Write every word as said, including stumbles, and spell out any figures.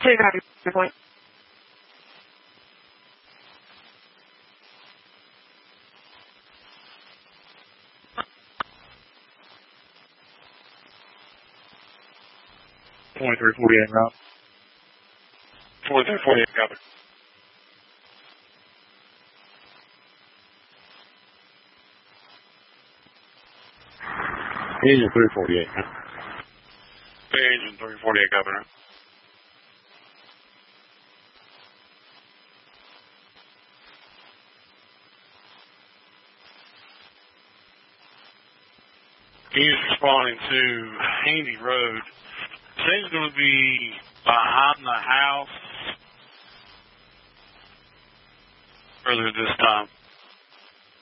Two copy, your point. twenty-three forty-eight route. twenty-three forty-eight, copy. Engine three forty-eight. Engine three forty-eight, copy. He's responding to Handy Road. Seems going to be behind the house further this time.